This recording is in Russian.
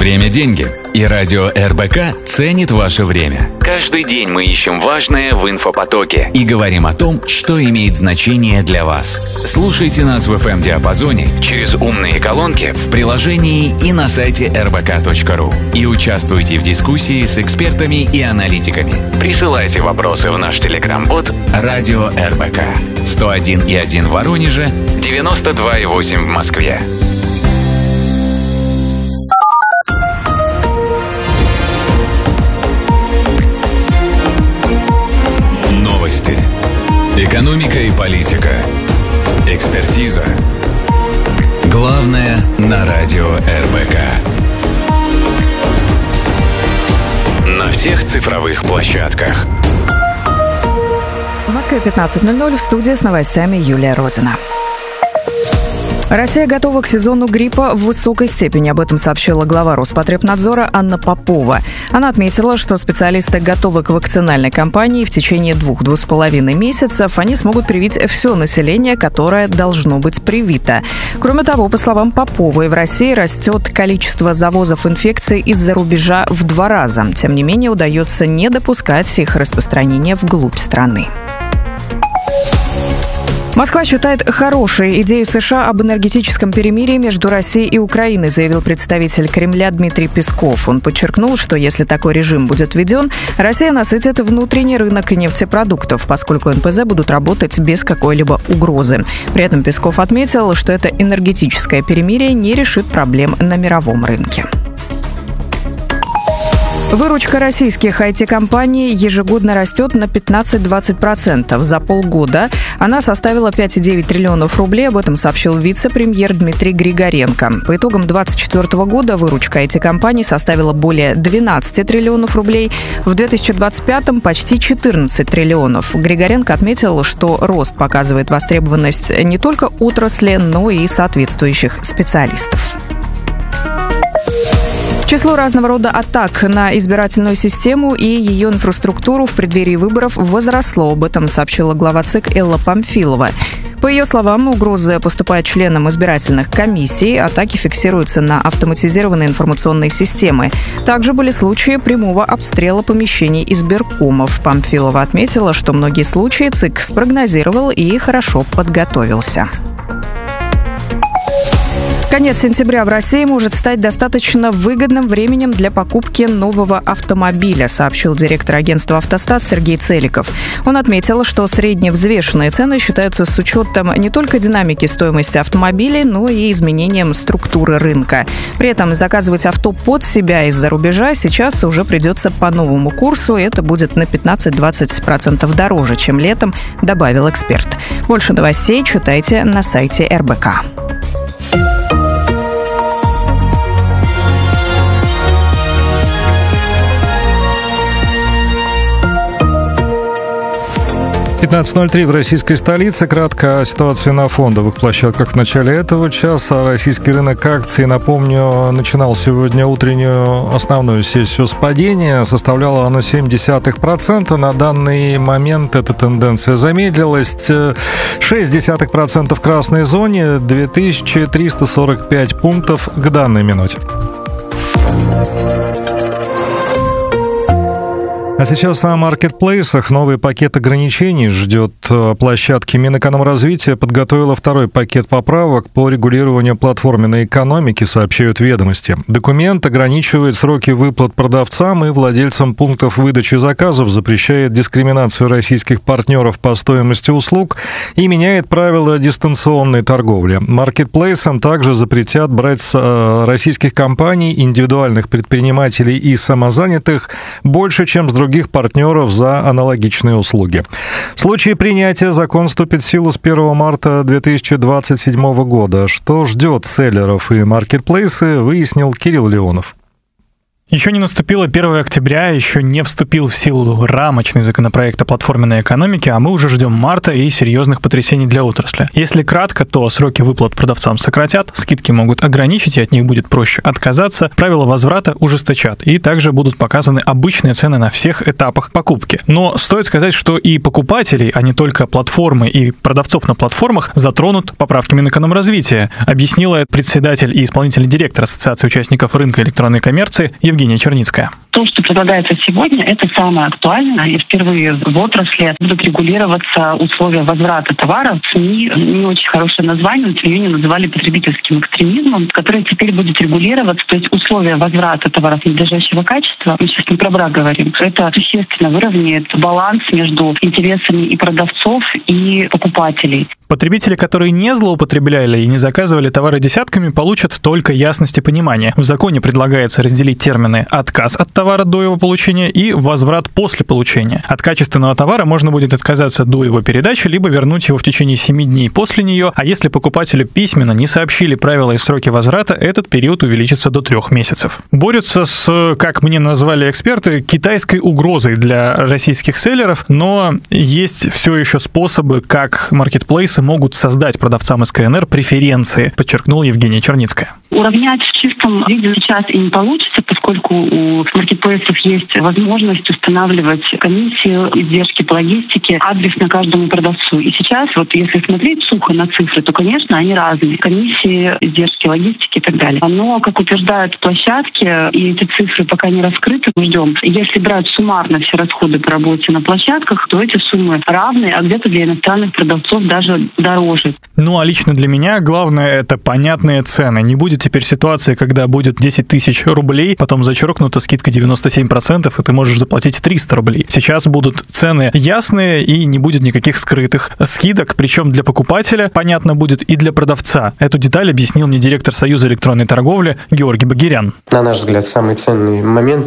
Время – деньги, и радио РБК ценит ваше время. Каждый день мы ищем важное в инфопотоке и говорим о том, что имеет значение для вас. Слушайте нас в FM-диапазоне через умные колонки в приложении и на сайте rbk.ru. И участвуйте в дискуссии с экспертами и аналитиками. Присылайте вопросы в наш телеграм-бот «Радио РБК». 101,1 в Воронеже, 92,8 в Москве. Новости. Экономика и политика. Экспертиза. Главное на радио РБК. На всех цифровых площадках. В Москве 15:00, в студии с новостями Юлия Родина. Россия готова к сезону гриппа в высокой степени. Об этом сообщила глава Роспотребнадзора Анна Попова. Она отметила, что специалисты готовы к вакцинальной кампании. В течение 2-2,5 месяцев они смогут привить все население, которое должно быть привито. Кроме того, по словам Поповой, в России растет количество завозов инфекций из-за рубежа в 2 раза. Тем не менее, удается не допускать их распространения вглубь страны. Москва считает хорошей идею США об энергетическом перемирии между Россией и Украиной, заявил представитель Кремля Дмитрий Песков. Он подчеркнул, что если такой режим будет введен, Россия насытит внутренний рынок нефтепродуктов, поскольку НПЗ будут работать без какой-либо угрозы. При этом Песков отметил, что это энергетическое перемирие не решит проблем на мировом рынке. Выручка российских IT-компаний ежегодно растет на 15-20%. За полгода она составила 5,9 триллионов рублей. Об этом сообщил вице-премьер Дмитрий Григоренко. По итогам 2024 года выручка IT-компаний составила более 12 триллионов рублей. В 2025-м почти 14 триллионов. Григоренко отметил, что рост показывает востребованность не только отрасли, но и соответствующих специалистов. Число разного рода атак на избирательную систему и ее инфраструктуру в преддверии выборов возросло. Об этом сообщила глава ЦИК Элла Памфилова. По ее словам, угрозы поступают членам избирательных комиссий, атаки фиксируются на автоматизированные информационные системы. Также были случаи прямого обстрела помещений избиркомов. Памфилова отметила, что многие случаи ЦИК спрогнозировал и хорошо подготовился. Конец сентября в России может стать достаточно выгодным временем для покупки нового автомобиля, сообщил директор агентства «Автостат» Сергей Целиков. Он отметил, что средневзвешенные цены считаются с учетом не только динамики стоимости автомобилей, но и изменением структуры рынка. При этом заказывать авто под себя из-за рубежа сейчас уже придется по новому курсу, и это будет на 15-20% дороже, чем летом, добавил эксперт. Больше новостей читайте на сайте РБК. «15:03 в российской столице. Кратко о ситуации на фондовых площадках в начале этого часа. Российский рынок акций, напомню, начинал сегодня утреннюю основную сессию с падения. Составляло оно 0,7%. На данный момент эта тенденция замедлилась. 0,6% в красной зоне, 2345 пунктов к данной минуте. А сейчас о маркетплейсах. Новый пакет ограничений ждет площадки. Минэкономразвития подготовила второй пакет поправок по регулированию платформенной экономики, сообщают «Ведомости». Документ ограничивает сроки выплат продавцам и владельцам пунктов выдачи заказов, запрещает дискриминацию российских партнеров по стоимости услуг и меняет правила дистанционной торговли. Маркетплейсам также запретят брать с российских компаний, индивидуальных предпринимателей и самозанятых больше, чем с других партнеров за аналогичные услуги. В случае принятия закон вступит в силу с 1 марта 2027 года. Что ждет селлеров и маркетплейсы, выяснил Кирилл Леонов. Еще не наступило 1 октября, еще не вступил в силу рамочный законопроект о платформенной экономике, а мы уже ждем марта и серьезных потрясений для отрасли. Если кратко, то сроки выплат продавцам сократят, скидки могут ограничить, и от них будет проще отказаться, правила возврата ужесточат, и также будут показаны обычные цены на всех этапах покупки. Но стоит сказать, что и покупателей, а не только платформы и продавцов на платформах, затронут поправки Минэкономразвития, объяснила председатель и исполнительный директор Ассоциации участников рынка электронной коммерции Евгения Черницкая. То, что предлагается сегодня, это самое актуальное. И впервые в отрасли будут регулироваться условия возврата товаров. СМИ не очень хорошее название, но тем не менее называли потребительским экстремизмом, который теперь будет регулироваться. То есть условия возврата товаров ненадлежащего качества, мы сейчас не про брак говорим, это существенно выровняет баланс между интересами и продавцов, и покупателей. Потребители, которые не злоупотребляли и не заказывали товары десятками, получат только ясность и понимание. В законе предлагается разделить термины «отказ от товара до его получения» и «возврат после получения». От качественного товара можно будет отказаться до его передачи, либо вернуть его в течение 7 дней после нее, а если покупателю письменно не сообщили правила и сроки возврата, этот период увеличится до 3 месяцев. Борются с, как мне назвали эксперты, китайской угрозой для российских селлеров, но есть все еще способы, как маркетплейсы могут создать продавцам из КНР преференции, подчеркнула Евгения Черницкая. Уравнять в чистом виде сейчас и не получится, поскольку у маркетплейсов есть возможность устанавливать комиссию, издержки по логистике, адресно каждому продавцу. И сейчас, вот если смотреть сухо на цифры, то, конечно, они разные. Комиссии, издержки логистики и так далее. Но, как утверждают площадки, и эти цифры пока не раскрыты, мы ждем. Если брать суммарно все расходы по работе на площадках, то эти суммы равны, а где-то для иностранных продавцов даже дороже. Ну, а лично для меня главное — это понятные цены. Не будет теперь ситуации, когда будет 10 тысяч рублей, потом зачеркнута скидка 97%, и ты можешь заплатить 300 рублей. Сейчас будут цены ясные, и не будет никаких скрытых скидок, причем для покупателя понятно будет и для продавца. Эту деталь объяснил мне директор Союза электронной торговли Георгий Багирян. На наш взгляд, самый ценный момент